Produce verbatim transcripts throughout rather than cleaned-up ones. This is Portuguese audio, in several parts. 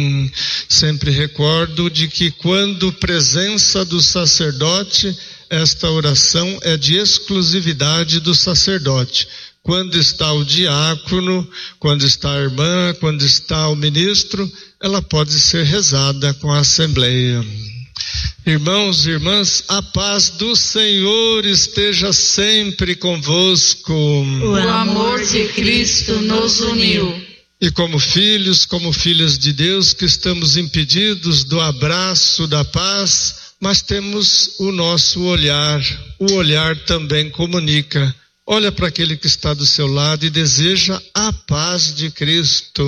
Sempre recordo de que quando presença do sacerdote, esta oração é de exclusividade do sacerdote. Quando está o diácono, quando está a irmã, quando está o ministro, ela pode ser rezada com a assembleia. Irmãos e irmãs, a paz do Senhor esteja sempre convosco. O amor de Cristo nos uniu. E como filhos, como filhas de Deus, que estamos impedidos do abraço da paz, mas temos o nosso olhar. O olhar também comunica. Olha para aquele que está do seu lado e deseja a paz de Cristo.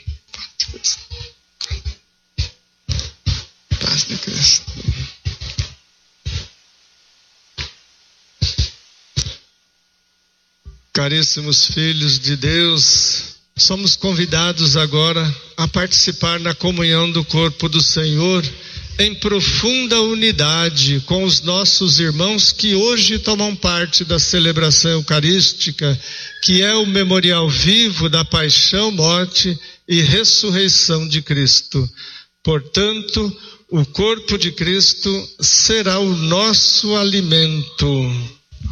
Paz de Cristo. Caríssimos filhos de Deus, somos convidados agora a participar na comunhão do corpo do Senhor em profunda unidade com os nossos irmãos que hoje tomam parte da celebração eucarística, que é o memorial vivo da paixão, morte e ressurreição de Cristo. Portanto, o corpo de Cristo será o nosso alimento.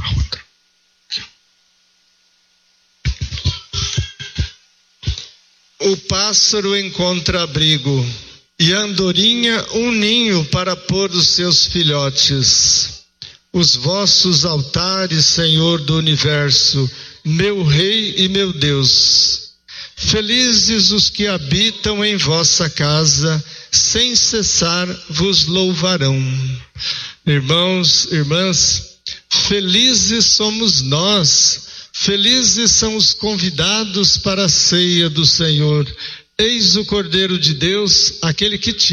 O pássaro encontra abrigo e a andorinha um ninho para pôr os seus filhotes. Os vossos altares, Senhor do universo, meu Rei e meu Deus. Felizes os que habitam em vossa casa, sem cessar vos louvarão. Irmãos, irmãs, felizes somos nós. Felizes são os convidados para a ceia do Senhor. Eis o Cordeiro de Deus, aquele que tira